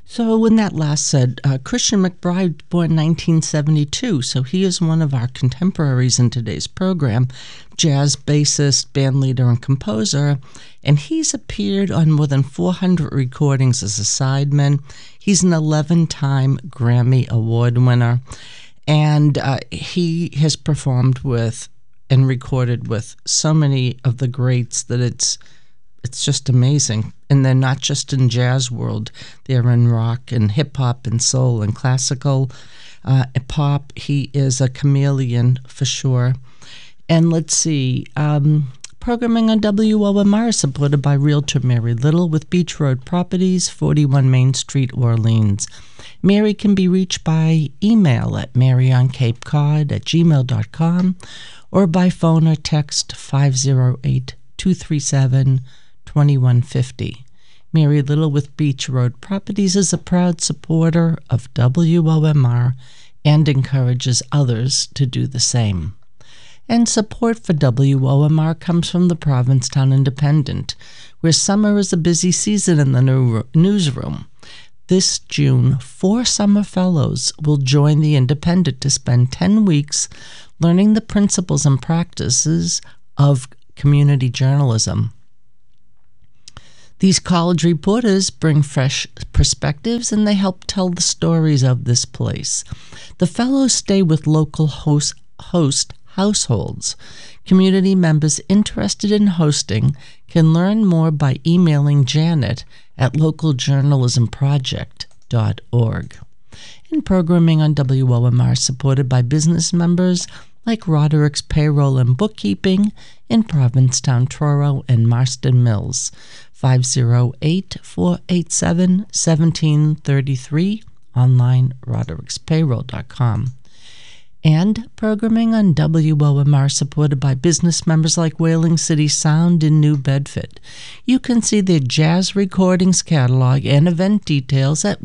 So in that last said, Christian McBride, born 1972, so he is one of our contemporaries in today's program, jazz bassist, bandleader, and composer, and he's appeared on more than 400 recordings as a sideman. He's an 11-time Grammy Award winner, and he has performed with and recorded with so many of the greats that it's just amazing. And they're not just in jazz world. They're in rock and hip-hop and soul and classical pop. He is a chameleon for sure. And let's see, programming on WOMR is supported by Realtor Mary Little with Beach Road Properties, 41 Main Street, Orleans. Mary can be reached by email at maryonCapeCod@gmail.com or by phone or text 508-237-2150. Mary Little with Beach Road Properties is a proud supporter of WOMR and encourages others to do the same. And support for WOMR comes from the Provincetown Independent, where summer is a busy season in the newsroom. This June, 4 summer fellows will join the Independent to spend 10 weeks learning the principles and practices of community journalism. These college reporters bring fresh perspectives and they help tell the stories of this place. The fellows stay with local host households. Community members interested in hosting can learn more by emailing Janet at localjournalismproject.org. And programming on WOMR supported by business members like Roderick's Payroll and Bookkeeping in Provincetown, Truro, and Marston Mills, 508-487-1733, online roderickspayroll.com. And programming on WOMR supported by business members like Whaling City Sound in New Bedford. You can see their jazz recordings catalog and event details at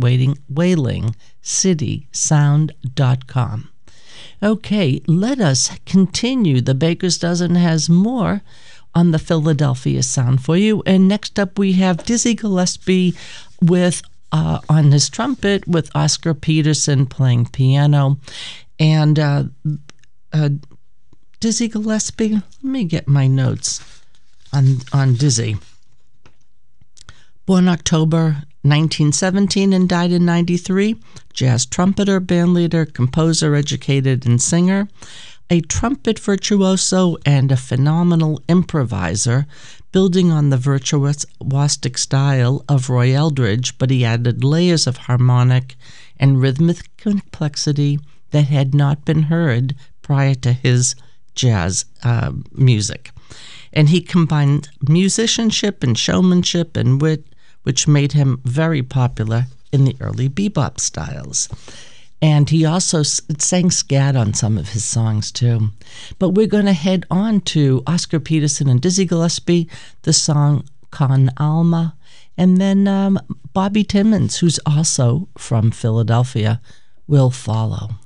whalingcitysound.com. Okay, let us continue. The Baker's Dozen has more on the Philadelphia sound for you. And next up we have Dizzy Gillespie with on his trumpet with Oscar Peterson playing piano. And Dizzy Gillespie, let me get my notes on Dizzy. Born October 1917 and died in 93, jazz trumpeter, bandleader, composer, educated, and singer, a trumpet virtuoso and a phenomenal improviser, building on the virtuosic style of Roy Eldridge, but he added layers of harmonic and rhythmic complexity that had not been heard prior to his jazz music. And he combined musicianship and showmanship and wit, which made him very popular in the early bebop styles. And he also sang scat on some of his songs too. But we're going to head on to Oscar Peterson and Dizzy Gillespie, the song Con Alma, and then Bobby Timmons, who's also from Philadelphia, will follow.